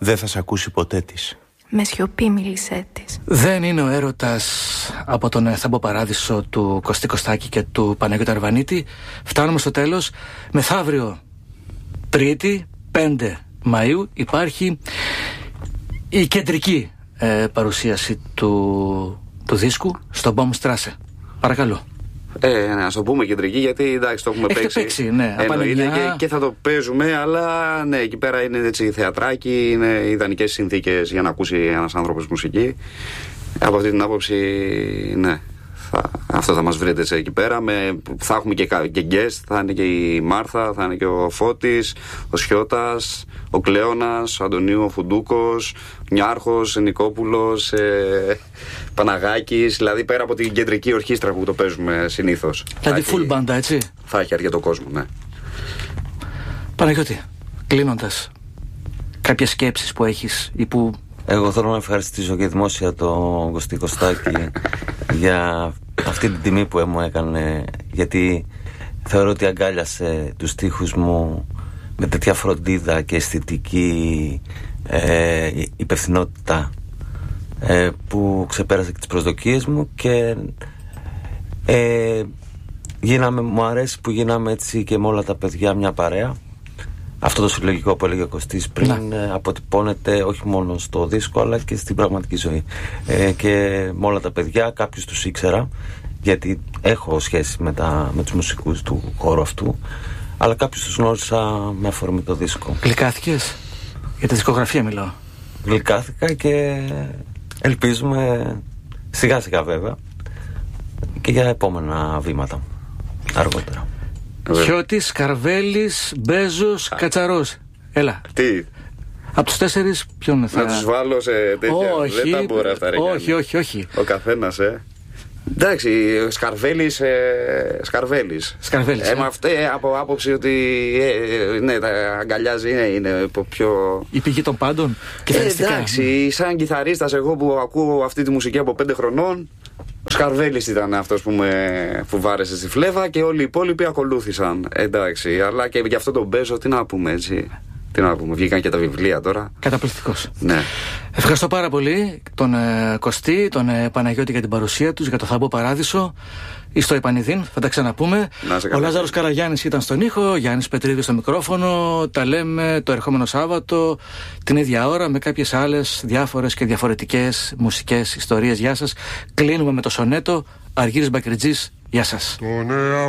Δεν θα σ' ακούσει ποτέ της. Με σιωπή μίλησέ της. Δεν είναι ο έρωτας από τον Θάμπο Παράδεισο του Κωστή Κωστάκη και του Παναγιώτη Αρβανίτη. Φτάνουμε στο τέλος. Μεθαύριο Τρίτη 5 Μαΐου υπάρχει η κεντρική παρουσίαση του δίσκου στο Baumstrasse. Παρακαλώ. Να το πούμε κεντρική, γιατί εντάξει, το έχουμε παίξει. Ναι, εννοείται και θα το παίζουμε, αλλά ναι, εκεί πέρα είναι έτσι θεατράκι, είναι ιδανικές συνθήκες για να ακούσει ένας άνθρωπος μουσική. Από αυτή την άποψη, ναι, αυτό θα μας βρείτε έτσι, εκεί πέρα. Θα έχουμε και guest, θα είναι και η Μάρθα, θα είναι και ο Φώτης, ο Σιώτας, ο Κλέωνας, ο Αντωνίου, ο Φουντούκος, Νιάρχος, Νικόπουλος, Παναγάκης, δηλαδή πέρα από την κεντρική ορχήστρα που το παίζουμε συνήθως. Δηλαδή full band, έτσι. Θα έχει αρκετό κόσμο, ναι. Παναγιώτη, κλείνοντας, κάποιες σκέψεις που έχεις ή που... Εγώ θέλω να ευχαριστήσω και δημόσια τον Κωστή Κωστάκη για αυτή την τιμή που μου έκανε, γιατί θεωρώ ότι αγκάλιασε τους στίχους μου με τέτοια φροντίδα και αισθητική υπευθυνότητα που ξεπέρασε και τις προσδοκίες μου και μου αρέσει που γίναμε έτσι και με όλα τα παιδιά μια παρέα. Αυτό το συλλογικό που έλεγε ο Κωστής πριν αποτυπώνεται όχι μόνο στο δίσκο αλλά και στην πραγματική ζωή. Και με όλα τα παιδιά, κάποιους τους ήξερα γιατί έχω σχέση με τους μουσικούς του χώρου αυτού, αλλά κάποιους τους γνώρισα με αφορμή το δίσκο. Γλυκάθηκες? Για τη δισκογραφία μιλάω. Γλυκάθηκα και ελπίζουμε σιγά σιγά βέβαια και για επόμενα βήματα αργότερα. Χιώτης, Καρβέλης, Μπέζος, Κατσαρός. Έλα. Τι? Από τους 4 ποιον θα... Να τους βάλω σε τέτοια... Όχι, δεν τα μπορώ αυτά, ρε. Όχι. Ο καθένας, εντάξει, Σκαρβέλης. Από άποψη ότι ναι, τα αγκαλιάζει, είναι πιο... Η πηγή των πάντων, κιθαριστικά. Εντάξει, σαν κιθαρίστας εγώ που ακούω αυτή τη μουσική από 5 χρονών, ο Σκαρβέλης ήταν αυτός που με βάρεσε στη φλέβα και όλοι οι υπόλοιποι ακολούθησαν. Εντάξει, αλλά και για αυτό τον Μπέζο, τι να πούμε έτσι. Τι να πούμε, βγήκαν και τα βιβλία τώρα. Καταπληκτικός. Ναι. Ευχαριστώ πάρα πολύ τον Κωστή, τον Παναγιώτη για την παρουσία τους, για το Θάμπο Παράδεισο. Στο Επανιδίν, θα τα ξαναπούμε. Ο Λάζαρος Καραγιάννης ήταν στον ήχο, Γιάννης Πετρίδης στο μικρόφωνο. Τα λέμε το ερχόμενο Σάββατο, την ίδια ώρα, με κάποιες άλλες διάφορες και διαφορετικές μουσικές ιστορίες. Γεια σας. Κλείνουμε με το σονέτο Αργύρης Μπακριτζής. Γεια σας.